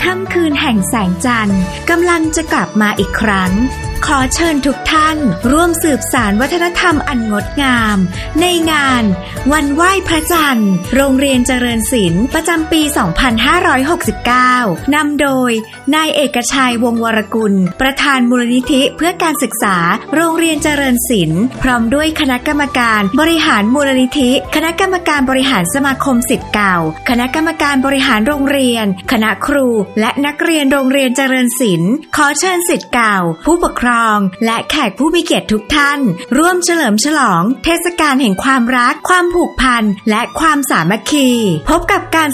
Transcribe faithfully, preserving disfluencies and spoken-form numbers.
ค่ำคืนแห่งแสงจันทร์กำลังจะกลับมาอีกครั้งขอเชิญทุกท่านร่วมสืบสานวัฒนธรรมอันงดงามในงานวันไหว้พระจันทร์โรงเรียนเจริญศิลป์ประจำปี สองพันห้าร้อยหกสิบเก้า นำโดยนายเอกชัยวงศ์วรกุลประธานมูลนิธิเพื่อการศึกษาโรงเรียนเจริญศิลป์พร้อมด้วยคณะกรรมการบริหารมูลนิธิคณะกรรมการบริหารสมาคมศิษย์เก่าคณะกรรมการบริหารโรงเรียนคณะครูและนักเรียนโรงเรียนเจริญศิลป์ขอเชิญศิษย์เก่าผู้ปกครองและแขกผู้มีเกียรติทุกท่านร่วมเฉลิมฉลองเทศกาลแห่งความรักความผูกพันและความสามัคคีพบกับการ